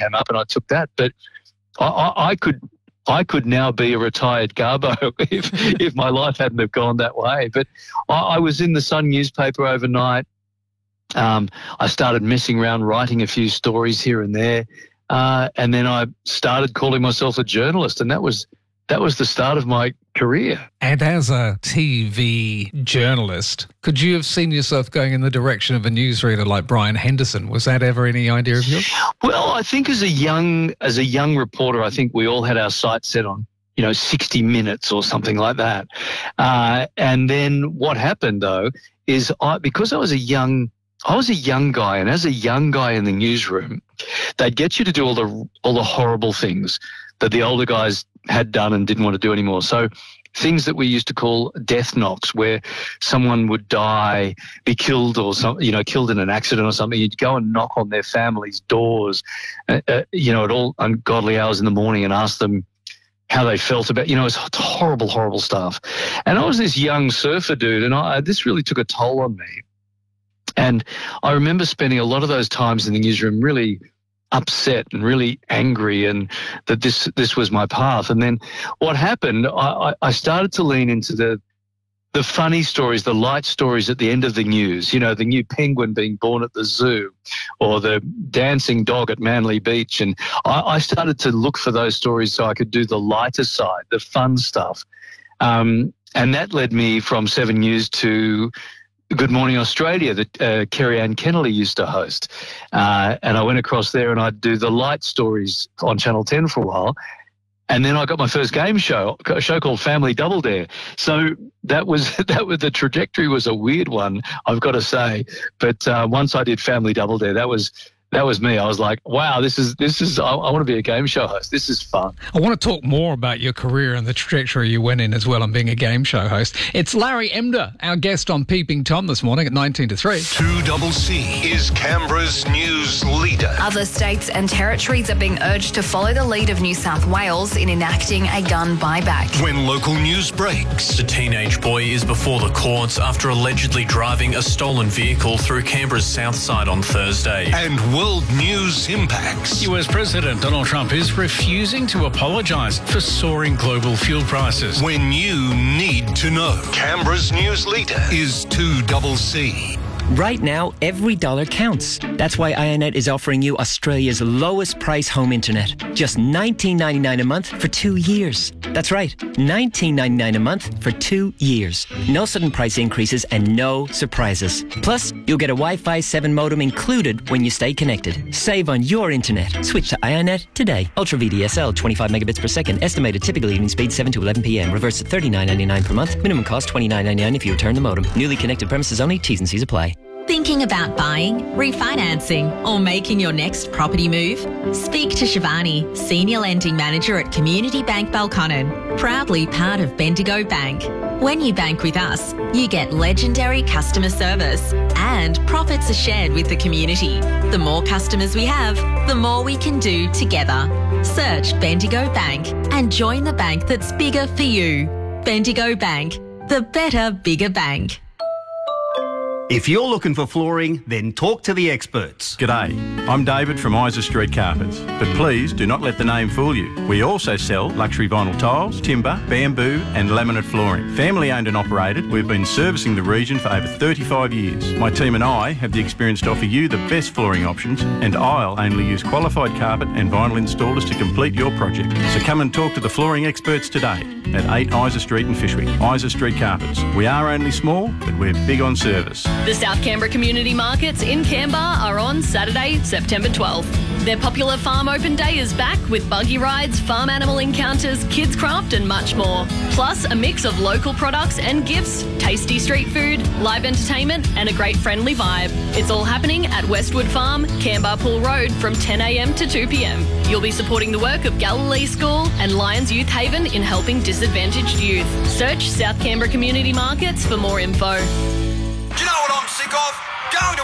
came up and I took that. But I could now be a retired Garbo if my life hadn't have gone that way. But I was in the Sun newspaper overnight. I started messing around, writing a few stories here and there. And then I started calling myself a journalist, and that was the start of my career. And as a TV journalist, could you have seen yourself going in the direction of a newsreader like Brian Henderson? Was that ever any idea of yours? Well, I think as a young reporter, I think we all had our sights set on, 60 Minutes or something like that. And then what happened though is because I was a young guy, and as a young guy in the newsroom, they'd get you to do all the horrible things that the older guys had done and didn't want to do anymore. So things that we used to call death knocks, where someone would die, be killed or killed in an accident or something. You'd go and knock on their family's doors, at all ungodly hours in the morning and ask them how they felt about, it's horrible, horrible stuff. And I was this young surfer dude, and this really took a toll on me. And I remember spending a lot of those times in the newsroom really upset and really angry, and that this was my path. And then what happened, I started to lean into the funny stories, the light stories at the end of the news, the new penguin being born at the zoo or the dancing dog at Manly Beach. And I started to look for those stories so I could do the lighter side, the fun stuff. And that led me from 7 News to Good Morning Australia that Kerry-Anne Kennelly used to host. And I went across there and I'd do the light stories on Channel 10 for a while. And then I got my first game show, a show called Family Double Dare. So that was the trajectory was a weird one, I've got to say. But once I did Family Double Dare, that was me. I was like, wow, this is. I want to be a game show host. This is fun. I want to talk more about your career and the trajectory you went in as well on being a game show host. It's Larry Emdur, our guest on Peeping Tom this morning at 19 to 3. 2CC is Canberra's news leader. Other states and territories are being urged to follow the lead of New South Wales in enacting a gun buyback. When local news breaks, the teenage boy is before the courts after allegedly driving a stolen vehicle through Canberra's south side on Thursday. And world news impacts. US President Donald Trump is refusing to apologise for soaring global fuel prices. When you need to know. Canberra's news leader is 2CC. Right now, every dollar counts. That's why iiNet is offering you Australia's lowest price home internet. Just $19.99 a month for 2 years. That's right, $19.99 a month for 2 years. No sudden price increases and no surprises. Plus, you'll get a Wi-Fi 7 modem included when you stay connected. Save on your internet. Switch to iiNet today. Ultra VDSL, 25 megabits per second. Estimated typical evening speed 7 to 11 p.m. Reverse at $39.99 per month. Minimum cost $29.99 if you return the modem. Newly connected premises only. T's and C's apply. Thinking about buying, refinancing, or making your next property move? Speak to Shivani, Senior Lending Manager at Community Bank Belconnen, proudly part of Bendigo Bank. When you bank with us, you get legendary customer service and profits are shared with the community. The more customers we have, the more we can do together. Search Bendigo Bank and join the bank that's bigger for you. Bendigo Bank, the better, bigger bank. If you're looking for flooring, then talk to the experts. G'day, I'm David from Isa Street Carpets, but please do not let the name fool you. We also sell luxury vinyl tiles, timber, bamboo and laminate flooring. Family owned and operated, we've been servicing the region for over 35 years. My team and I have the experience to offer you the best flooring options, and I'll only use qualified carpet and vinyl installers to complete your project. So come and talk to the flooring experts today at 8 Isa Street in Fyshwick. Isa Street Carpets. We are only small, but we're big on service. The South Canberra Community Markets in Canberra are on Saturday, September 12th. Their popular Farm Open Day is back with buggy rides, farm animal encounters, kids craft and much more. Plus a mix of local products and gifts, tasty street food, live entertainment and a great friendly vibe. It's all happening at Westwood Farm, Canberra Pool Road from 10 a.m. to 2 p.m. You'll be supporting the work of Galilee School and Lions Youth Haven in helping disadvantaged youth. Search South Canberra Community Markets for more info. Do you know what I'm sick of? Going to